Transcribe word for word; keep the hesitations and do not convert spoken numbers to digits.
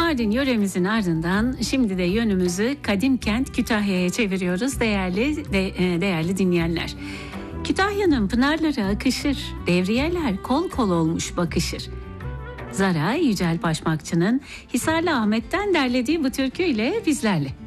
Mardin yöremizin ardından şimdi de yönümüzü kadim kent Kütahya'ya çeviriyoruz değerli de, değerli dinleyenler. Kütahya'nın pınarları akışır, devriyeler kol kol olmuş bakışır. Zara Yücel Başmakçı'nın Hisarlı Ahmet'ten derlediği bu türküyle bizlerle.